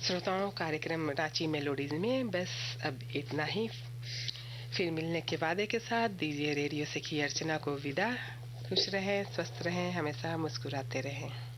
श्रोताओं, कार्यक्रम रांची मेलोडीज में बस अब इतना ही। फिर मिलने के वादे के साथ दीजिए रेडियो से की अर्चना को विदा। खुश रहें, स्वस्थ रहें, हमेशा मुस्कुराते रहें।